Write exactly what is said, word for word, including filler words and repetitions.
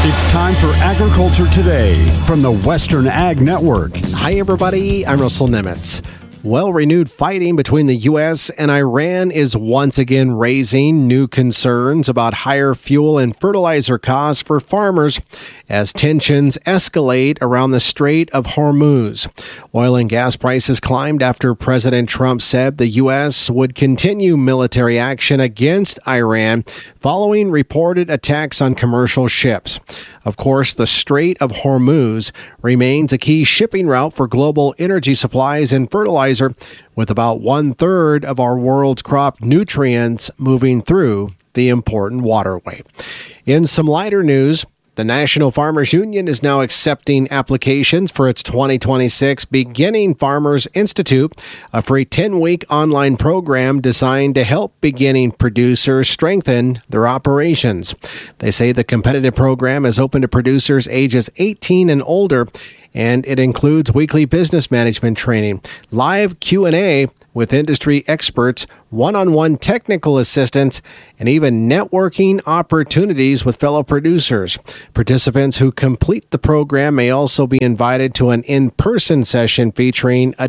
It's time for Agriculture Today from the Western Ag Network. Hi, everybody. I'm Russell Nemitz. Well, renewed fighting between the U S and Iran is once again raising new concerns about higher fuel and fertilizer costs for farmers as tensions escalate around the Strait of Hormuz. Oil and gas prices climbed after President Trump said the U S would continue military action against Iran following reported attacks on commercial ships. Of course, the Strait of Hormuz remains a key shipping route for global energy supplies and fertilizer, with about one-third of our world's crop nutrients moving through the important waterway. In some lighter news, the National Farmers Union is now accepting applications for its twenty twenty-six Beginning Farmers Institute, a free ten-week online program designed to help beginning producers strengthen their operations. They say the competitive program is open to producers ages eighteen and older, and it includes weekly business management training, live Q and A with industry experts, one-on-one technical assistance, and even networking opportunities with fellow producers. Participants who complete the program may also be invited to an in-person session featuring a